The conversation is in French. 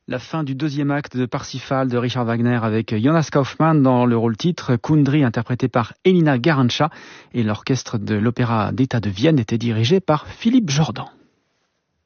La fin du deuxième acte de Parsifal de Richard Wagner avec Jonas Kaufmann dans le rôle titre, Kundry interprété par Elina Garanca et l'orchestre de l'Opéra d'État de Vienne était dirigé par Philippe Jordan.